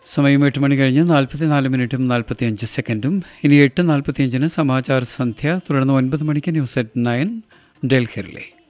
സമയം 8 മണി കഴിഞ്ഞ് 44 മിനിറ്റും 45 സെക്കൻഡും. ഇനി 8:45 സമാചാർ സന്ധ്യ, തുടർന്ന് 9 മണിക്ക് ന്യൂസ് അറ്റ് 9 ഡൽഹിയിലെ.